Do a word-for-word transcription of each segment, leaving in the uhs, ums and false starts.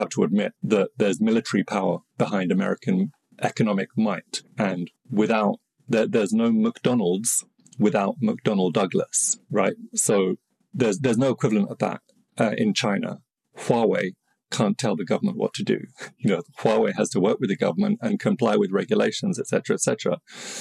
have to admit that there's military power behind American economic might. And without, there, there's no McDonald's without McDonnell Douglas, right? So there's there's no equivalent of that uh, in China. Huawei can't tell the government what to do. You know, Huawei has to work with the government and comply with regulations, et cetera, et cetera.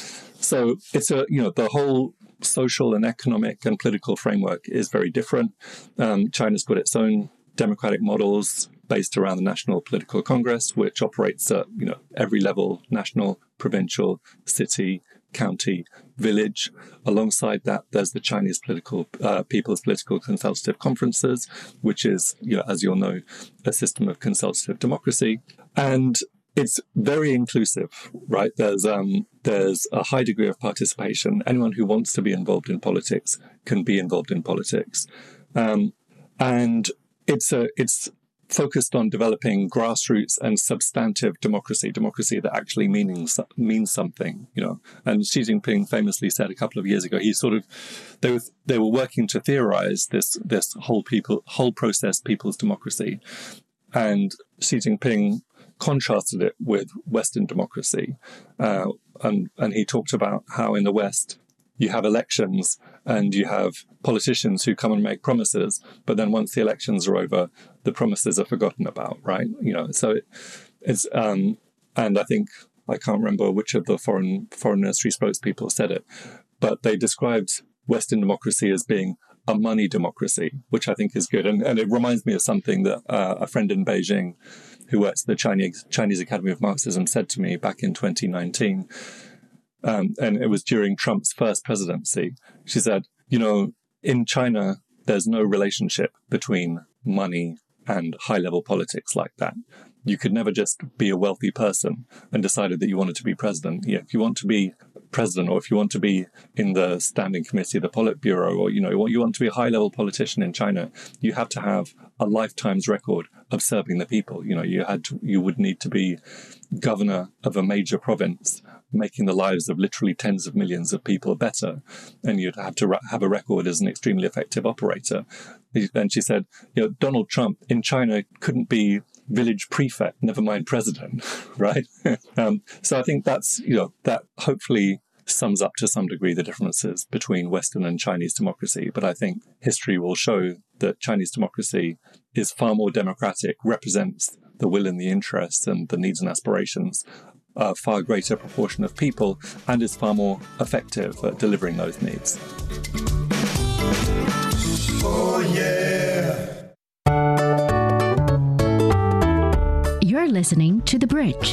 So it's a, you know, the whole social and economic and political framework is very different. Um, China's got its own democratic models based around the National Political Congress, which operates at, you know, every level, national, provincial, city, county, village. Alongside that, there's the Chinese political uh, People's Political Consultative Conferences, which is, you know, as you'll know, a system of consultative democracy. And it's very inclusive, right? There's um, there's a high degree of participation. Anyone who wants to be involved in politics can be involved in politics, um, and it's a it's focused on developing grassroots and substantive democracy, democracy that actually means means something, you know. And Xi Jinping famously said a couple of years ago, he sort of they were they were working to theorize this this whole people whole process people's democracy, and Xi Jinping contrasted it with Western democracy, uh, and and he talked about how in the West you have elections and you have politicians who come and make promises, but then once the elections are over, the promises are forgotten about, right? You know, so it, it's um, and I think I can't remember which of the foreign foreign ministry spokespeople said it, but they described Western democracy as being a money democracy, which I think is good, and and it reminds me of something that uh, a friend in Beijing who works at the Chinese Chinese Academy of Marxism said to me back in twenty nineteen. Um, and it was during Trump's first presidency. She said, you know, in China, there's no relationship between money and high-level politics like that. You could never just be a wealthy person and decided that you wanted to be president. Yeah, if you want to be president, or if you want to be in the standing committee of the Politburo, or, you know, you want to be a high-level politician in China, you have to have a lifetime's record of serving the people. You know, you had to, you would need to be governor of a major province, making the lives of literally tens of millions of people better. And you'd have to ra- have a record as an extremely effective operator. And she said, you know, Donald Trump in China couldn't be village prefect, never mind president, right? um, so I think that's, you know, that hopefully sums up to some degree the differences between Western and Chinese democracy. But I think history will show that Chinese democracy is far more democratic, represents the will and the interests and the needs and aspirations a far greater proportion of people, and is far more effective at delivering those needs. Oh, yeah. You're listening to The Bridge.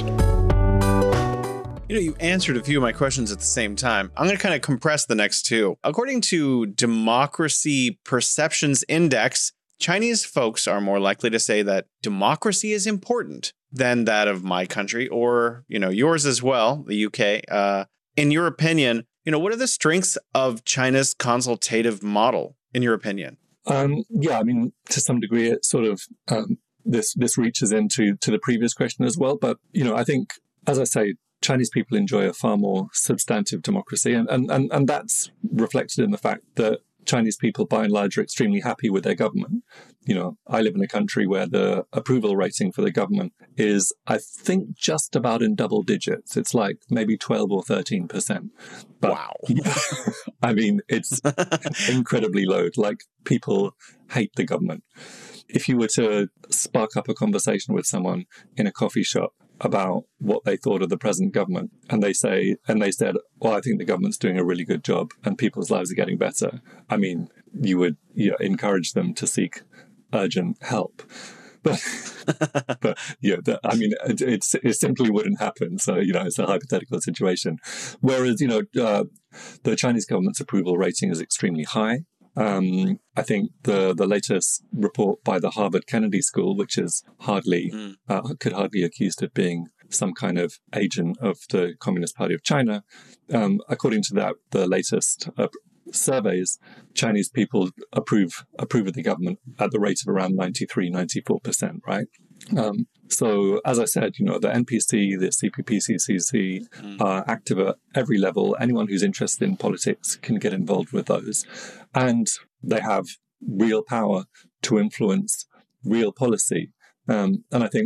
You know, you answered a few of my questions at the same time. I'm going to kind of compress the next two. According to Democracy Perceptions Index, Chinese folks are more likely to say that democracy is important than that of my country, or, you know, yours as well, the U K. Uh, in your opinion, you know, what are the strengths of China's consultative model, in your opinion? Um, yeah, I mean, to some degree, it sort of um, this this reaches into to the previous question as well. But, you know, I think, as I say, Chinese people enjoy a far more substantive democracy, and and and, and that's reflected in the fact that Chinese people, by and large, are extremely happy with their government. You know, I live in a country where the approval rating for the government is, I think, just about in double digits. It's like maybe twelve or thirteen percent. But, wow. Yeah, I mean, it's incredibly low. Like, people hate the government. If you were to spark up a conversation with someone in a coffee shop about what they thought of the present government, and they say, and they said, well, I think the government's doing a really good job and people's lives are getting better, I mean, you would, you know, encourage them to seek urgent help. But, but yeah, that, I mean, it, it's, it simply wouldn't happen. So, you know, it's a hypothetical situation. Whereas, you know, uh, the Chinese government's approval rating is extremely high. Um, I think the the latest report by the Harvard Kennedy School, which is hardly mm. uh, could hardly be accused of being some kind of agent of the Communist Party of China, um, according to that, the latest uh, surveys, Chinese people approve approve of the government at the rate of around ninety-three, ninety-four percent, right? Um, so, as I said, you know, the N P C, the C P P, C C C mm. are active at every level. Anyone who's interested in politics can get involved with those. And they have real power to influence real policy. Um, and I think